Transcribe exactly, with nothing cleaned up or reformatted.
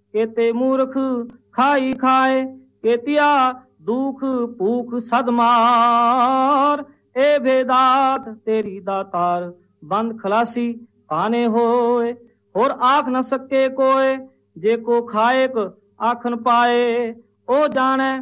केते मूर्ख खाई खाए, केतिया दुख भूख सदमार। ए भेदात तेरी दातार बंद खलासी पाने होए, और आख न सके कोय, जेको खाएक आखन पाए। ओ जाने